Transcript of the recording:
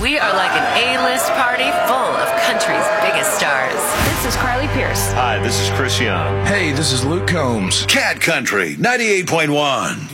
We are like an A-list party full of country's biggest stars. This is Carly Pierce. Hi, this is Chris Young. Hey, this is Luke Combs. Cat Country 98.1.